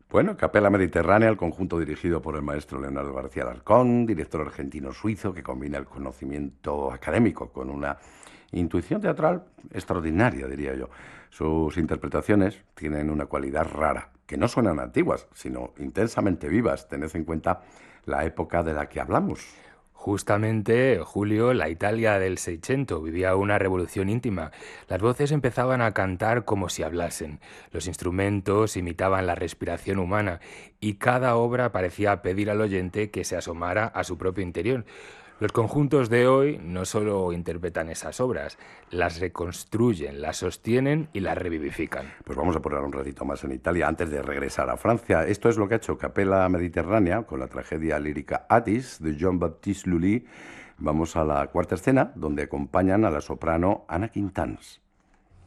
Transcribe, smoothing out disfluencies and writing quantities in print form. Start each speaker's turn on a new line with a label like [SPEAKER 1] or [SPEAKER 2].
[SPEAKER 1] Bueno, Capella Mediterránea, el conjunto dirigido por el maestro Leonardo García Alarcón, director argentino-suizo que combina el conocimiento académico con una intuición teatral extraordinaria, diría yo. Sus interpretaciones tienen una cualidad rara, que no suenan antiguas, sino intensamente vivas. Tened en cuenta la época de la que hablamos.
[SPEAKER 2] Justamente, Julio, la Italia del Seicento vivía una revolución íntima. Las voces empezaban a cantar como si hablasen, los instrumentos imitaban la respiración humana y cada obra parecía pedir al oyente que se asomara a su propio interior. Los conjuntos de hoy no solo interpretan esas obras, las reconstruyen, las sostienen y las revivifican.
[SPEAKER 1] Pues vamos a poner un ratito más en Italia antes de regresar a Francia. Esto es lo que ha hecho Capella Mediterránea con la tragedia lírica Atis de Jean-Baptiste Lully. Vamos a la cuarta escena, donde acompañan a la soprano Anna Quintans.